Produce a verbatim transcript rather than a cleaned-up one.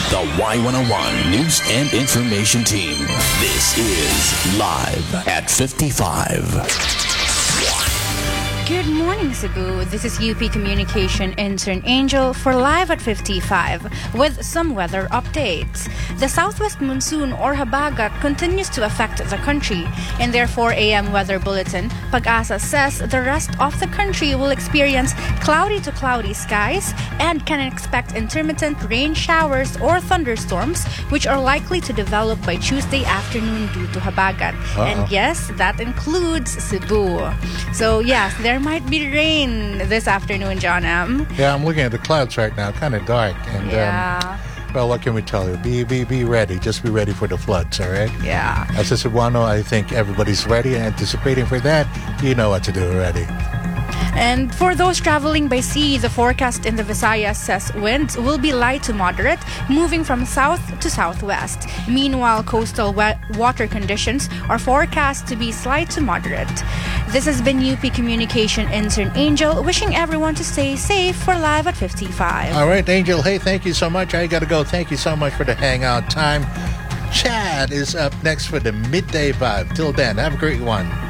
The Y one oh one News and Information Team. This is Live at fifty-five. Good morning, Cebu. This is U P Communication Intern Angel for Live at fifty-five with some weather updates. The southwest monsoon or habagat continues to affect the country. In their four a.m. weather bulletin, Pag-asa says the rest of the country will experience cloudy to cloudy skies and can expect intermittent rain showers or thunderstorms, which are likely to develop by Tuesday afternoon due to habagat. Uh-oh. And yes, that includes Cebu. So yes, there might be rain this afternoon, John M. Yeah, I'm looking at the clouds right now, kind of dark. And Yeah. um, well, what can we tell you? Be be be ready. Just be ready for the floods, all right? Yeah. As a Cebuano, I think everybody's ready and anticipating for that. You know what to do already. And for those traveling by sea, the forecast in the Visayas says winds will be light to moderate, moving from south to southwest. Meanwhile, coastal wa- water conditions are forecast to be slight to moderate. This has been U P Communication Intern Angel, wishing everyone to stay safe for Live at fifty-five. All right, Angel. Hey, thank you so much. I got to go. Thank you so much for the hangout time. Chad is up next for the Midday Vibe. Till then, have a great one.